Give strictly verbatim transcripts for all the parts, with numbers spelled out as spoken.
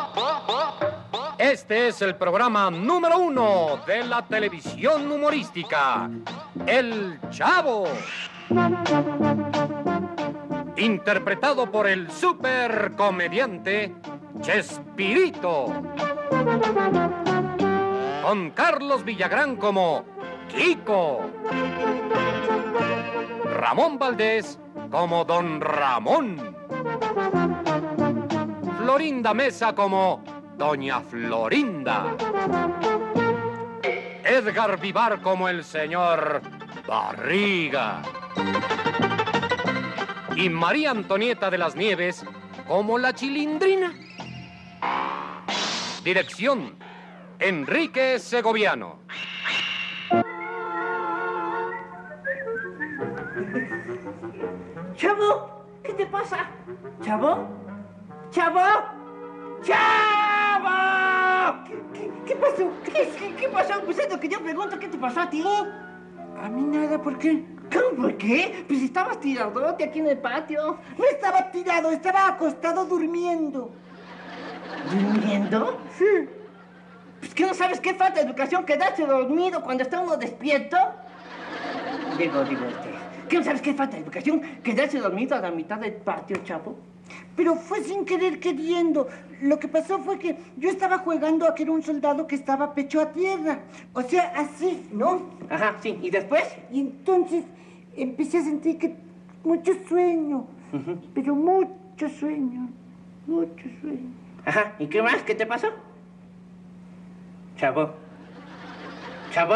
Este es el programa número uno de la televisión humorística, El Chavo. Interpretado por el supercomediante Chespirito. Con Carlos Villagrán como Kiko. Ramón Valdés como Don Ramón. Florinda Mesa como Doña Florinda. Edgar Vivar como el señor Barriga. Y María Antonieta de las Nieves como la Chilindrina. Dirección: Enrique Segoviano. Chavo, ¿qué te pasa? ¿Chavo? ¿Chavo? ¡Chavo! ¿Qué, qué, qué pasó? ¿Qué, qué, ¿Qué pasó? Pues es lo que yo pregunto, ¿qué te pasó a ti? A mí nada, ¿por qué? ¿Cómo por qué? Pues estabas tiradote aquí en el patio. No estaba tirado, estaba acostado durmiendo. ¿Durmiendo? Sí. Pues que no sabes qué falta de educación quedarse dormido cuando está uno despierto. Digo, digo, este, ¿qué no sabes qué falta de educación quedarse dormido a la mitad del patio, Chavo? Pero fue sin querer queriendo. Lo que pasó fue que yo estaba jugando a que era un soldado que estaba pecho a tierra. O sea, así, ¿no? Ajá, sí. ¿Y después? Y entonces empecé a sentir que mucho sueño. Uh-huh. Pero mucho sueño. Mucho sueño. Ajá. ¿Y qué más? ¿Qué te pasó? Chavo. ¡Chavo!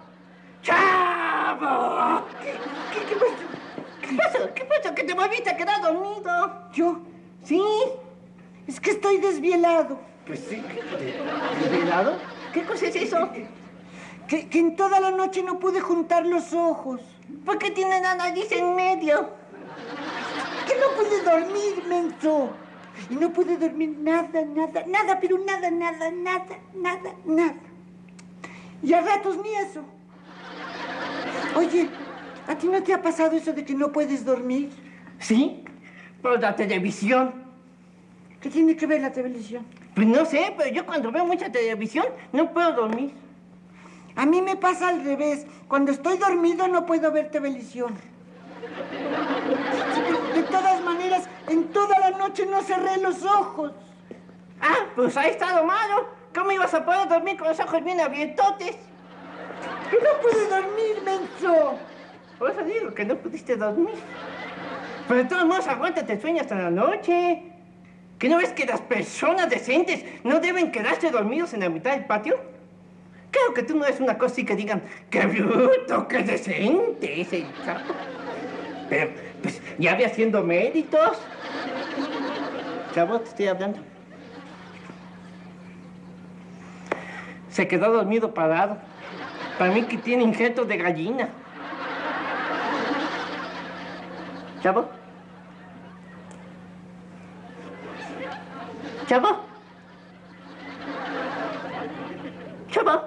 ¡Chavo! ¿Qué, qué, qué pasó? ¿Qué pasó? ¿Qué pasó? ¿Que te volviste a quedar dormido? ¿Yo? Sí. Es que estoy desvielado. Pues sí. ¿Desvielado? ¿Qué cosa es eso? Que, que en toda la noche no pude juntar los ojos. ¿Por qué tiene la nariz en medio? Que no pude dormir, menso. Y no pude dormir nada, nada, nada, pero nada, nada, nada, nada, nada. Y a ratos ni eso. Oye, ¿a ti no te ha pasado eso de que no puedes dormir? Sí, por la televisión. ¿Qué tiene que ver la televisión? Pues no sé, pero yo cuando veo mucha televisión no puedo dormir. A mí me pasa al revés. Cuando estoy dormido no puedo ver televisión. De todas maneras, en toda la noche no cerré los ojos. Ah, pues ahí está lo malo. ¿Cómo ibas a poder dormir con los ojos bien abiertotes? Que no pude dormir, menso. Por eso digo que no pudiste dormir. Pero de todos modos, aguántate el sueño hasta la noche. ¿Que no ves que las personas decentes no deben quedarse dormidos en la mitad del patio? Claro que tú no eres una cosa así que digan, ¡qué bruto, qué decente ese Chapo! Pero, pues, ya ve haciendo méritos. Chavo, te estoy hablando. Se quedó dormido parado. Para mí que tiene injertos de gallina. ¿Chavo? ¿Chavo? ¿Chavo?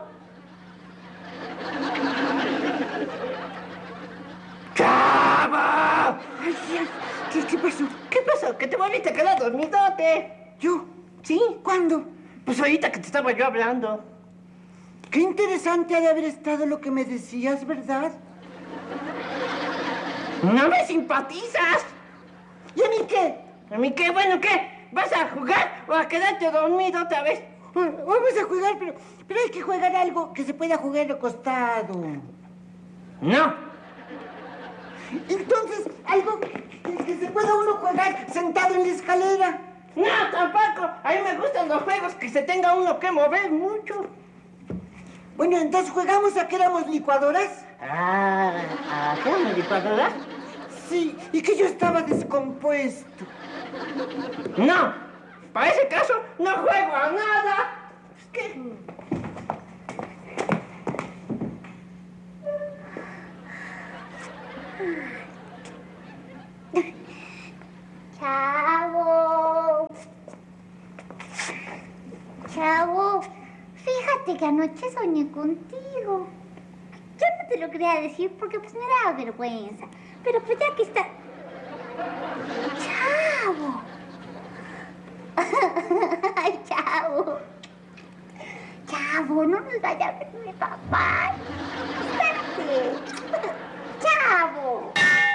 ¡Chavo! Ay, ¿qué, ¿qué pasó? ¿Qué pasó? ¿Que te volviste a quedar dormidote? ¿Yo? ¿Sí? ¿Cuándo? Pues ahorita que te estaba yo hablando. Qué interesante ha de haber estado lo que me decías, ¿verdad? ¡No me simpatizas! ¿Y a mí qué? ¿A mí qué? Bueno, ¿qué? ¿Vas a jugar o a quedarte dormido otra vez? Vamos a jugar, pero, pero hay que jugar algo que se pueda jugar acostado. No. Entonces, algo que, que se pueda uno jugar sentado en la escalera. No, tampoco. A mí me gustan los juegos que se tenga uno que mover mucho. Bueno, entonces jugamos a que éramos licuadoras. Ah, ¿a qué éramos licuadoras? Sí, y que yo estaba descompuesto. No, para ese caso no juego a nada. ¿Qué? Chavo. Chavo, fíjate que anoche soñé contigo. Yo no te lo quería decir porque pues me daba vergüenza. Pero pues ya que está... Chavo. Ay, Chavo. allá ver a mi papá. Espérate. Chavo.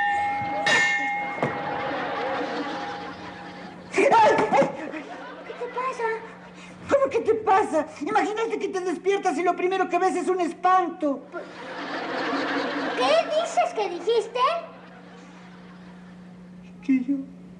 ¡Ay, ay! ¿Qué te pasa? ¿Cómo que te pasa? Imagínate que te despiertas y lo primero que ves es un espanto. ¿Qué dices que dijiste? ¿Qué yo?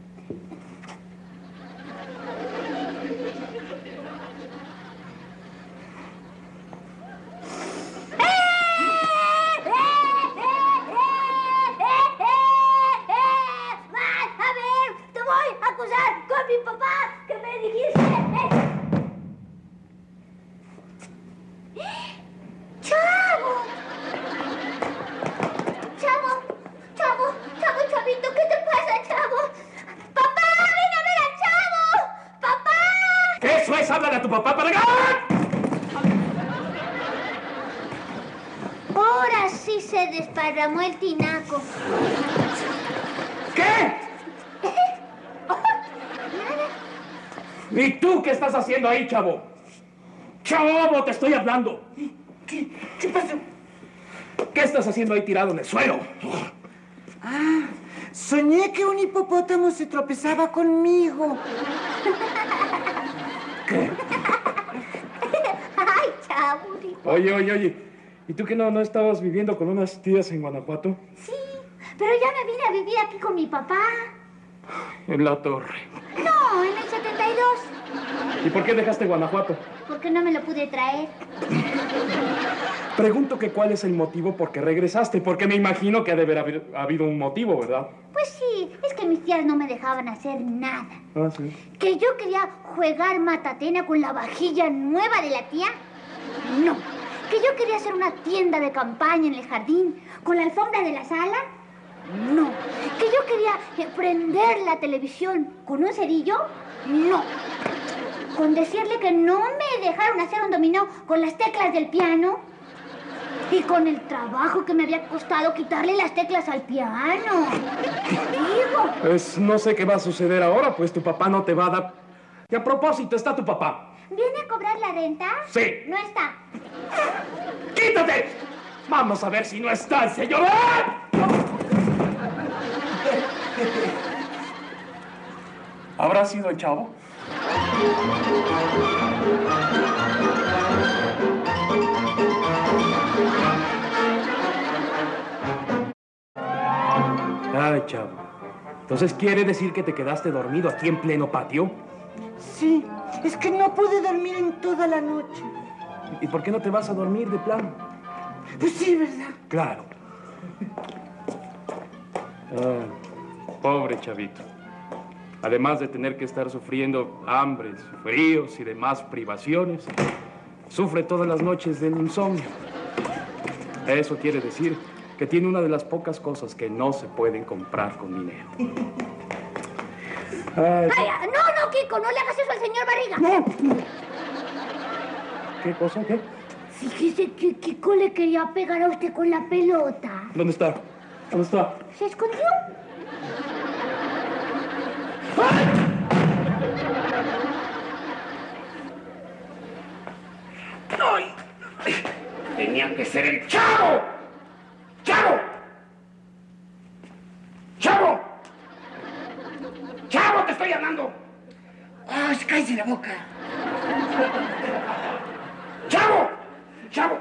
A ver, te voy a acusar con mi papá que me dijiste. ¡Chavo! ¡Chavo! ¡Chavo! ¡Chavo, chavito! ¿Qué te pasa, chavo? ¡Papá! ¡Ven a ver al chavo! ¡Papá! ¿Qué eso es? ¡Háblale a tu papá para acá! Ahora sí se desparramó el tinaco. ¿Qué? ¿Y tú qué estás haciendo ahí, chavo? ¡Chavo, te estoy hablando! ¿Qué? ¿Qué pasó? ¿Qué estás haciendo ahí tirado en el suelo? Ah, soñé que un hipopótamo se tropezaba conmigo. ¿Qué? ¡Ay, chavo! Oye, oye, oye. ¿Y tú que no, no estabas viviendo con unas tías en Guanajuato? Sí, pero ya me vine a vivir aquí con mi papá. En la torre. No, en el setenta y dos. ¿Y por qué dejaste Guanajuato? Porque no me lo pude traer. Pregunto que cuál es el motivo por qué regresaste, porque me imagino que ha de haber habi- habido un motivo, ¿verdad? Pues sí, es que mis tías no me dejaban hacer nada. Ah, sí. ¿Que yo quería jugar matatena con la vajilla nueva de la tía? No. ¿Que yo quería hacer una tienda de campaña en el jardín con la alfombra de la sala? No. ¿Que yo quería eh, prender la televisión con un cerillo? No. ¿Con decirle que no me dejaron hacer un dominó con las teclas del piano? Y con el trabajo que me había costado quitarle las teclas al piano. Digo. Pues no sé qué va a suceder ahora, pues tu papá no te va a dar... Y a propósito, ¿está tu papá? ¿Viene a cobrar la renta? Sí. No está. ¡Quítate! Vamos a ver si no está el señor. ¿Habrá sido el chavo? Ay, chavo. Entonces, ¿quiere decir que te quedaste dormido aquí en pleno patio? Sí, es que no pude dormir en toda la noche. ¿Y por qué no te vas a dormir de plano? Pues sí, ¿verdad? Claro. Ah, pobre chavito. Además de tener que estar sufriendo hambres, fríos y demás privaciones, sufre todas las noches del insomnio. Eso quiere decir que tiene una de las pocas cosas que no se pueden comprar con dinero. Ay, Ay, no, no, Kiko, no le hagas eso al señor Barriga. no. ¿Qué cosa? ¿Qué? Fíjese que Kiko le quería pegar a usted con la pelota. ¿Dónde está? ¿Dónde está? ¿Se escondió? ¡Ay! Tenía que ser el chavo. ¡Chavo! ¡Chavo! ¡Chavo, te estoy hablando! ¡Ay, cállese la boca! ¡Chavo! ¡Chavo!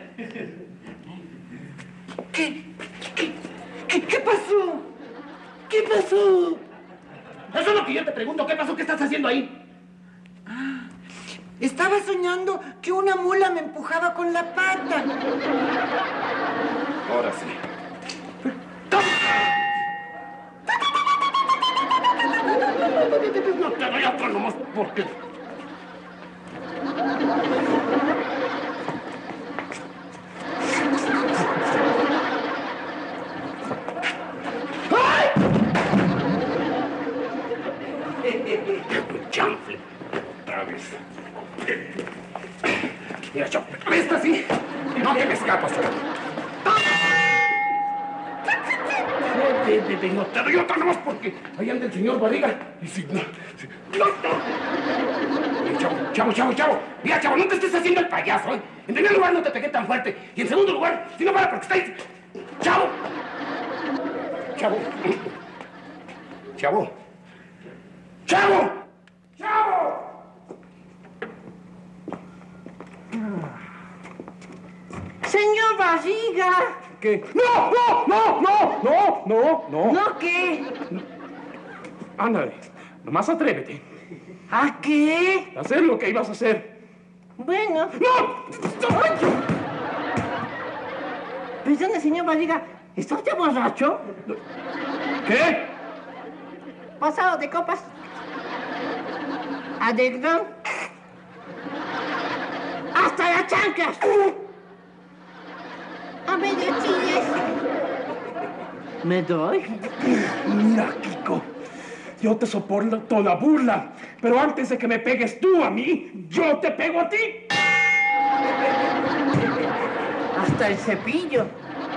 ¿Qué? ¿Qué? ¿Qué, qué pasó? ¿Qué pasó? Eso es lo que yo te pregunto. ¿Qué pasó? ¿Qué estás haciendo ahí? Ah, estaba soñando que una mula me empujaba con la pata. Ahora sí. No te doy otro nomás porque... Chanfle. Otra vez. Mira, yo, esta sí. No te me escapas. De, de, de, no te doy otra nomás porque ahí anda el señor Barriga. Y si no, si, no, no. Oye, chavo, Chavo, chavo, chavo. Mira, chavo, no te estés haciendo el payaso, ¿eh? En primer lugar, no te pegué tan fuerte. Y en segundo lugar, si no para porque estáis... ¡Chavo! Chavo. Chavo. ¡Chavo! ¡Chavo! Señor Barriga. ¿Qué? ¡No, no, no, no, no, no, no! ¿No qué? Ándale, nomás atrévete ¿A qué? a hacer lo que ibas a hacer. Bueno. ¡No! Perdone, señor Barriga, ¿está usted borracho? ¿Qué? Pasado de copas. Adegrón. Hasta las chanclas. A medio chilles. ¿Me doy? Mira, Kiko, yo te soporto la burla, pero antes de que me pegues tú a mí, yo te pego a ti. Hasta el cepillo.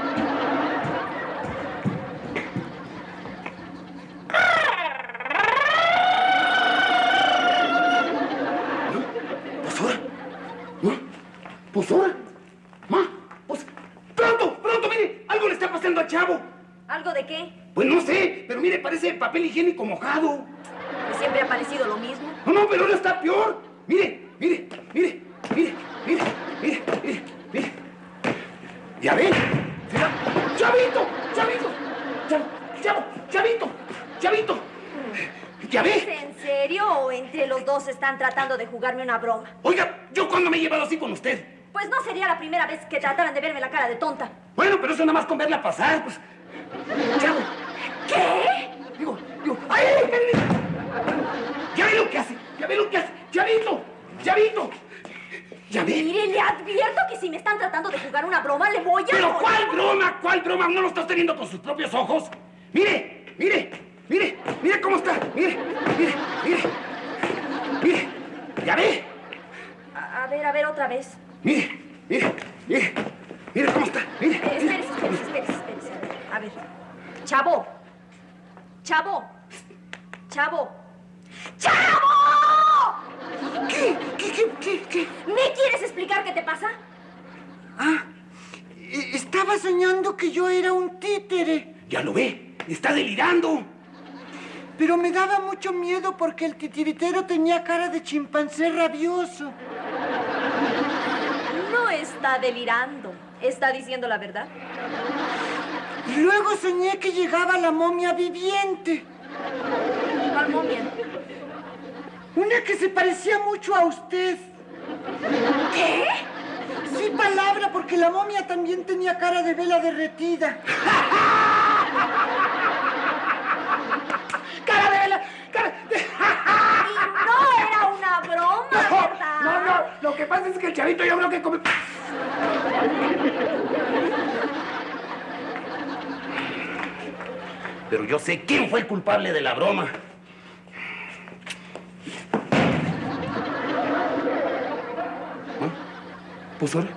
¿Pues ahora? ¿No? ¿Pues ahora? Ma, pues... ¡Pronto, pronto, mire! Algo le está pasando al chavo. ¿Algo de qué? Pues no sé, pero mire, parece papel higiénico mojado. Pues siempre ha parecido lo mismo. No, no, pero ahora está peor. Mire, mire, mire, mire, mire, mire, mire, mire. ¿Ya ven? ¿Será? ¡Chavito! ¡Chavito! ¡Chavo! ¡Chavo! ¡Chavito! ¡Chavito! ¿Ya ¿Es ve? en serio o entre los dos están tratando de jugarme una broma? Oiga, ¿yo cuándo me he llevado así con usted? Pues no sería la primera vez que trataran de verme la cara de tonta. Bueno, pero eso nada más con verla pasar, pues. ¡Chavo! ¿Qué? Digo, digo, ¡ay! ¿Ya ve lo que hace? ¿Ya ve lo que hace? ¡Chavito! ¡Chavito! ¿Ya ve? Mire, le advierto que si me están tratando de jugar una broma, le voy a... ¿Pero cuál broma? ¿Cuál broma? ¿No lo estás teniendo con sus propios ojos? ¡Mire! ¡Mire! ¡Mire! ¡Mire cómo está! ¡Mire! ¡Mire! ¡Mire! ¡Mire! ¿Ya ve? A, a ver, a ver, otra vez. ¡Mire! ¡Mire! ¡Mire! ¡Mire cómo está! ¡Mire! Eh, espérese, espérese, espérese, espérese. A ver. Chavo. Chavo. Chavo. ¡Chavo! ¿Qué? ¿Qué, qué, qué, qué? ¿Me quieres explicar qué te pasa? Ah, e- estaba soñando que yo era un títere. ¿Ya lo ve? ¡Está delirando! Pero me daba mucho miedo porque el titiritero tenía cara de chimpancé rabioso. No está delirando. ¿Está diciendo la verdad? Y luego soñé que llegaba la momia viviente. ¿Cuál momia? Una que se parecía mucho a usted. ¿Qué? Sí, palabra, porque la momia también tenía cara de vela derretida. ¡Cara de vela! ¡Cara de... Y no era una broma, ¿verdad? No, no, lo que pasa es que el chavito yo creo que come... Pero yo sé quién fue el culpable de la broma. ¿Ah? ¿Pues ahora?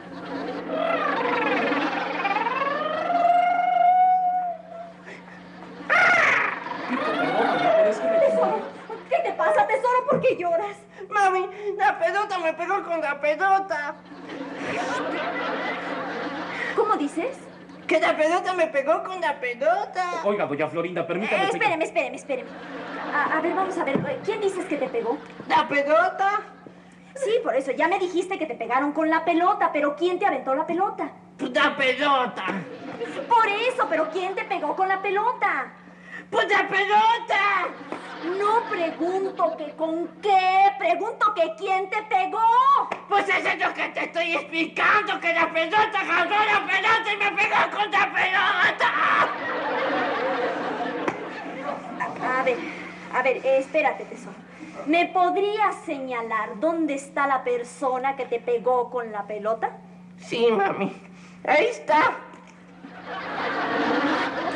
Tesoro, ¿qué te pasa, tesoro? ¿Por qué lloras? Mami, la pedota me pegó con la pedota. ¿Cómo dices? Que la pedota me pegó con la pedota. Oiga, doña Florinda, permítame... Eh, espéreme, espéreme, espéreme. A, a ver, vamos a ver. ¿Quién dices que te pegó? ¿La pedota? Sí, por eso. Ya me dijiste que te pegaron con la pelota, pero ¿quién te aventó la pelota? Pues la pedota. Por eso, pero ¿quién te pegó con la pelota? Pues la pedota. No pregunto que con qué, pregunto que quién te pegó. Pues eso es lo que te estoy explicando, que la pedota jaló la pelota y me pegó con la pelota. A, a ver, a ver, eh, espérate, tesoro. ¿Me podrías señalar dónde está la persona que te pegó con la pelota? Sí, mami. Ahí está.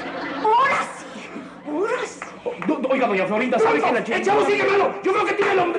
¡Ahora sí! ¡Ahora sí! Do- do- Oiga, doña Florinda, ¿sabe que la chica... ¡El chavo sigue malo! ¡Yo creo que tiene el hombre!